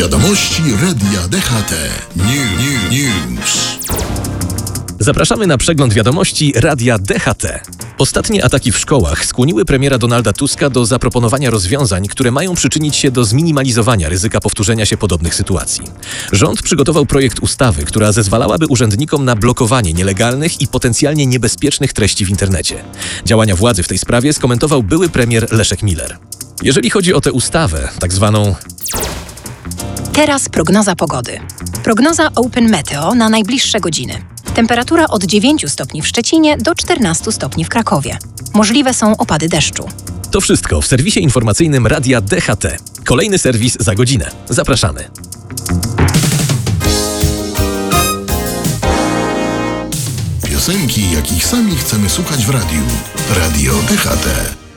Wiadomości Radia DHT. News. Zapraszamy na przegląd wiadomości Radia DHT. Ostatnie ataki w szkołach skłoniły premiera Donalda Tuska do zaproponowania rozwiązań, które mają przyczynić się do zminimalizowania ryzyka powtórzenia się podobnych sytuacji. Rząd przygotował projekt ustawy, która zezwalałaby urzędnikom na blokowanie nielegalnych i potencjalnie niebezpiecznych treści w internecie. Działania władzy w tej sprawie skomentował były premier Leszek Miller. Jeżeli chodzi o tę ustawę, tak zwaną... Teraz prognoza pogody. Prognoza Open Meteo na najbliższe godziny. Temperatura od 9 stopni w Szczecinie do 14 stopni w Krakowie. Możliwe są opady deszczu. To wszystko w serwisie informacyjnym Radia DHT. Kolejny serwis za godzinę. Zapraszamy. Piosenki, jakich sami chcemy słuchać w radiu. Radio DHT.